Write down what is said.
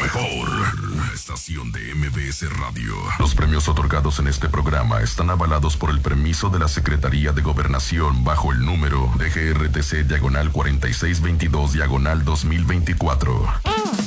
mejor. La estación de MBS Radio. Los premios otorgados en este programa están avalados por el permiso de la Secretaría de Gobernación bajo el número de GRTC /4622/2024.